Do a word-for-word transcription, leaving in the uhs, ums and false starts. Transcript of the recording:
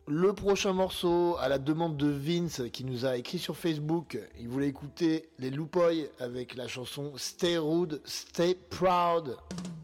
Le prochain morceau, à la demande de Vince, qui nous a écrit sur Facebook, il voulait écouter les Loupoi avec la chanson Stay Rude, Stay Proud.